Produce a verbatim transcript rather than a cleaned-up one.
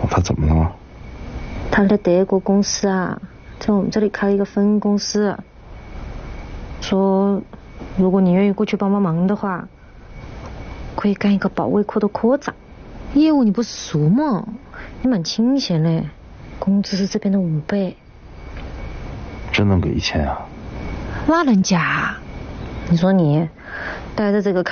他怎么了？ 他的德国公司啊，在我们这里开了一个分公司，说如果你愿意过去帮帮忙的话，可以干一个保卫科的科长。业务你不熟吗？你蛮清闲嘞，工资是这边的五倍。 真能给一千啊？ 那能假？你说你待在这个